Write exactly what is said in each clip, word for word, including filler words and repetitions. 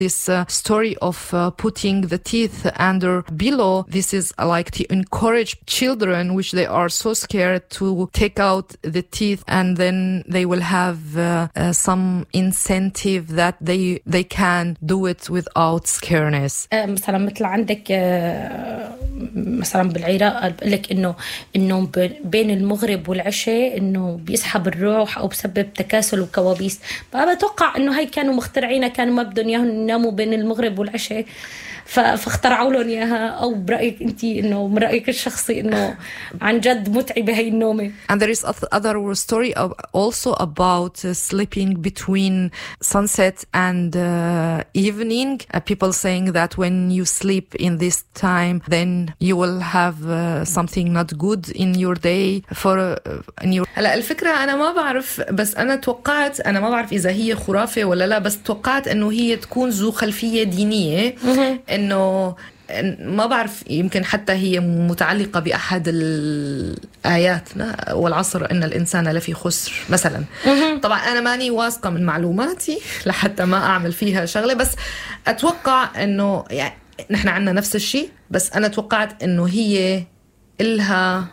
This uh, story of uh, putting the teeth under pillow, this is uh, like to encourage children, which they are so scared, to take out the teeth, and then they will have uh, uh, some incentive that they they can do it without scareness. مثلا مثل عندك مثلا بالعراق بقول لك انه انه بين المغرب والعشاء انه بيسحب الروح او بسبب تكاسل وكوابيس. فبتوقع انه هاي كانوا مخترعينها، كانوا ما بدهم اياهم يناموا بين المغرب والعشاء فاخترعوا لهم اياها. او برايك انت انه من رايك الشخصي انه عن جد متعبه هي النومه؟ And there is other story also about uh, sleeping between sunset and uh, evening. Uh, people saying that when you sleep in this time, then you will have uh, something not good in your day. For uh, in your هلا الفكرة أنا ما بعرف، بس أنا توقعت، أنا ما بعرف إذا هي خرافة ولا لا، بس توقعت إنه هي تكون ذو خلفية دينية. إنه ما بعرف، يمكن حتى هي متعلقة بأحد الآيات والعصر إن الإنسان لفي خسر مثلا. طبعا أنا ماني واثقة من معلوماتي لحتى ما أعمل فيها شغلة، بس أتوقع إنه يعني نحن عنا نفس الشيء، بس أنا توقعت إنه هي إلها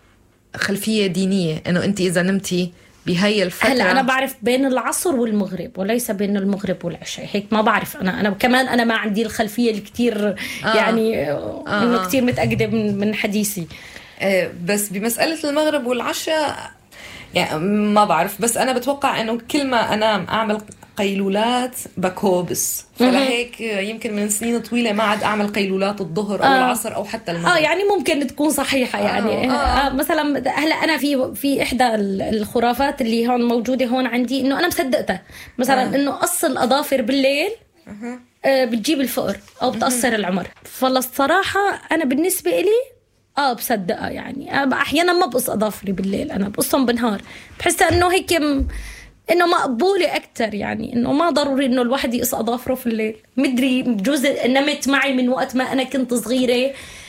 خلفية دينية، إنه أنت إذا نمتي بهاي الفترة. هلا أنا بعرف بين العصر والمغرب وليس بين المغرب والعشاء، هيك ما بعرف. أنا أنا كمان أنا ما عندي الخلفية الكتير آه. يعني آه. إنه كتير متأكدة من من حديثي. آه بس بمسألة المغرب والعشاء يعني ما بعرف، بس أنا بتوقع إنه كل ما أنام أعمل قيلولات بكوبس، فلهيك يمكن من سنين طويلة ما عاد أعمل قيلولات الظهر أو آه. العصر أو حتى المغرب. آه يعني ممكن تكون صحيحة يعني. آه. آه. آه مثلا هلا أنا في في إحدى الخرافات اللي هون موجودة هون عندي، إنه أنا مصدقتها مثلا آه. إنه قص الأظافر بالليل آه. آه بتجيب الفقر أو بتأثر آه. العمر. فالصراحة أنا بالنسبة إلي اه بصدقها يعني. أحيانا ما بقص أظافري بالليل، أنا بقصهم بالنهار، بحس إنه هيك م... إنه مقبولة أكتر، يعني إنه ما ضروري إنه الواحد يقص أظافره في الليل. مدري بجوز نمت معي من وقت ما أنا كنت صغيرة،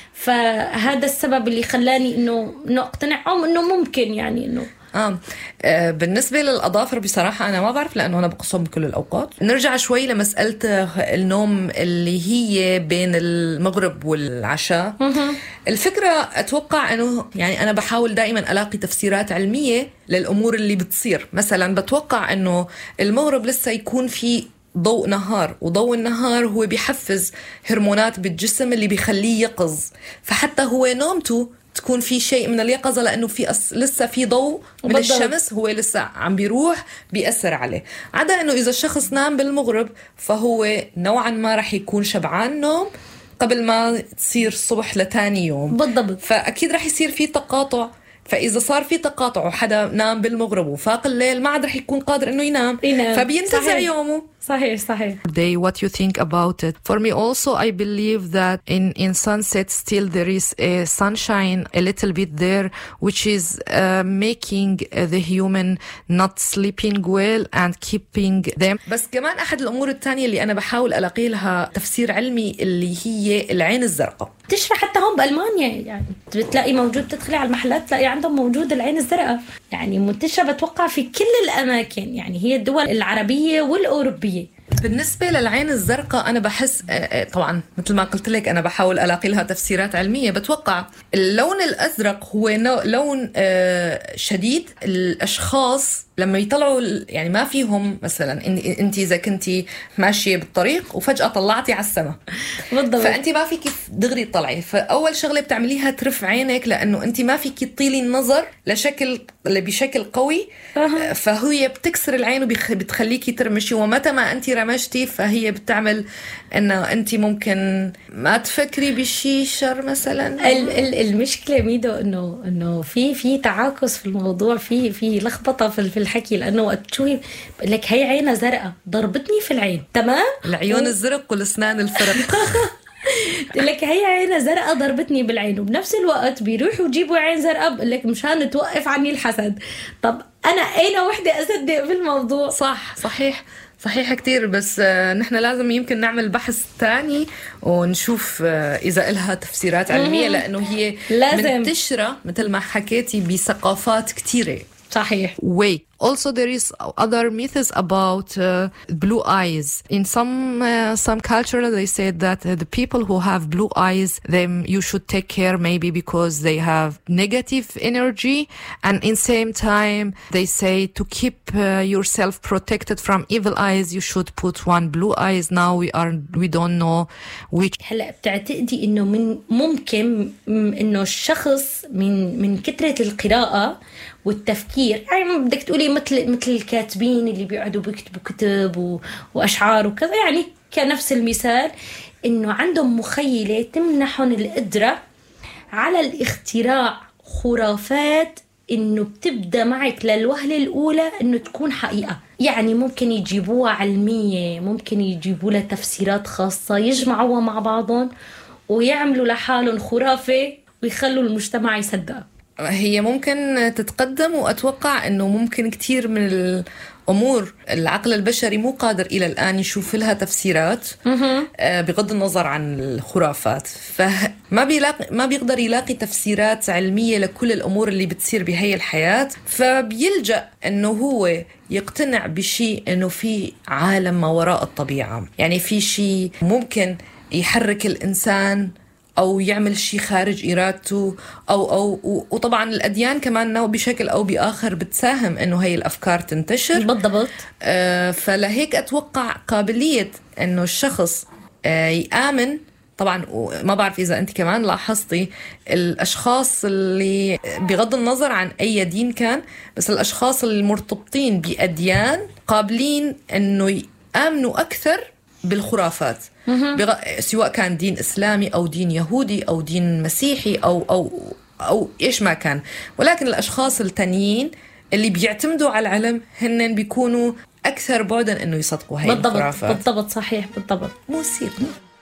فهذا السبب اللي خلاني إنه إنه أقتنع أو إنه ممكن يعني إنه آه. آه بالنسبة للأظافر بصراحة أنا ما بعرف، لأنه أنا بقصهم بكل الأوقات. نرجع شوي لمسألة النوم اللي هي بين المغرب والعشاء. الفكرة أتوقع أنه يعني أنا بحاول دائما ألاقي تفسيرات علمية للأمور اللي بتصير. مثلا بتوقع أنه المغرب لسه يكون في ضوء نهار، وضوء النهار هو بيحفز هرمونات بالجسم اللي بيخليه يقظ، فحتى هو نومته تكون في شيء من اليقظة، لأنه في أص... لسه في ضوء من بالضبط. الشمس هو لسه عم بيروح بيأثر عليه. عدا أنه إذا الشخص نام بالمغرب فهو نوعا ما رح يكون شبعان نوم قبل ما تصير الصبح لتاني يوم بالضبط، فأكيد رح يصير في تقاطع. فإذا صار في تقاطع وحدا نام بالمغرب وفاق الليل ما عاد رح يكون قادر إنه ينام, ينام. فبينتزع يومه. صحيح صحيح. Day, what you think about it? For me also, I believe that in in sunset still there is a sunshine a little bit there, which is uh, making uh, the human not sleeping well and keeping them. بس كمان أحد الأمور الثانية اللي أنا بحاول ألاقي لها تفسير علمي اللي هي العين الزرقاء. تشرح حتى هم بألمانيا يعني بتلاقي موجود، تدخلي على المحلات تلاقي عندهم موجود العين الزرقاء، يعني منتشرة بتوقع في كل الأماكن، يعني هي الدول العربية والأوروبية. بالنسبة للعين الزرقاء أنا بحس طبعا مثل ما قلت لك أنا بحاول ألاقي لها تفسيرات علمية. بتوقع اللون الأزرق هو لون شديد. الأشخاص لما يطلعوا يعني ما فيهم مثلا أنت إذا كنتي ماشية بالطريق وفجأة طلعتي على السماء فأنت ما فيك دغري تطلعي، فأول شغلة بتعمليها ترفع عينك لأنه أنت ما فيك تطيلي النظر لشكل بشكل قوي، فهي بتكسر العين وبتخليكي ترمشي، ومتى ما أنت رمشتي فهي بتعمل أنه أنت ممكن ما تفكري بشي شر مثلا. المشكلة ميدو إنه إنه في في تعاكس في الموضوع، في في لخبطة في في الحكي، لأنه وقت تشوفي لك هي عينها زرقاء ضربتني في العين تمام، العيون الزرق والأسنان الفرق لك هي عينها زرقاء ضربتني بالعين، وبنفس الوقت بيروحوا يجيبوا عين زرقاء بقول لك مشان توقف عني الحسد. طب أنا أين وحدة أصدق في الموضوع؟ صح صحيح صحيح كتير، بس نحن لازم يمكن نعمل بحث تاني ونشوف إذا إلها تفسيرات علمية، لأنه هي لازم منتشرة مثل ما حكيتي بثقافات كتيرة. صحيح. Wake also there is other myths about uh, blue eyes. In some uh, some culture they said that uh, the people who have blue eyes, them you should take care maybe because they have negative energy, and in same time they say to keep uh, yourself protected from evil eyes you should put one blue eyes. Now we are we don't know which. هلا بتعتقدي انه من ممكن انه الشخص من من كثرة القراءة والتفكير، يعني بدك تقولي مثل مثل الكاتبين اللي بيقعدوا بيكتبوا كتب و... واشعار وكذا، يعني كنفس المثال انه عندهم مخيلة تمنحهم القدرة على الاختراع خرافات انه بتبدا معك للوهلة الاولى انه تكون حقيقة. يعني ممكن يجيبوها علمية، ممكن يجيبوا لها تفسيرات خاصة، يجمعوها مع بعضهم ويعملوا لحالهم خرافة ويخلوا المجتمع يصدقها. هي ممكن تتقدم، وأتوقع أنه ممكن كتير من الأمور العقل البشري مو قادر إلى الآن يشوف لها تفسيرات بغض النظر عن الخرافات، فما بيلاقي ما بيقدر يلاقي تفسيرات علمية لكل الأمور اللي بتصير بهي الحياة، فبيلجأ أنه هو يقتنع بشيء أنه في عالم ما وراء الطبيعة، يعني في شيء ممكن يحرك الإنسان أو يعمل شيء خارج إرادته، أو أو وطبعا الأديان كمان بشكل أو بآخر بتساهم إنه هاي الأفكار تنتشر. بالضبط. آه فلهيك أتوقع قابلية إنه الشخص آه يآمن. طبعا ما بعرف إذا أنت كمان لاحظتي الأشخاص اللي بغض النظر عن أي دين كان، بس الأشخاص المرتبطين بأديان قابلين إنه يآمنوا أكثر بالخرافات، بغ... سواء كان دين إسلامي أو دين يهودي أو دين مسيحي أو أو أو إيش ما كان. ولكن الأشخاص التانيين اللي بيعتمدوا على العلم هن بيكونوا أكثر بعداً إنه يصدقوا هاي بالضبط. الخرافات. بالضبط صحيح بالضبط. مو سير